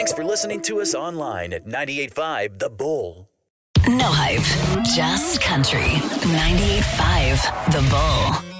Thanks for listening to us online at 98.5 The Bull. No hype, just country. 98.5 The Bull.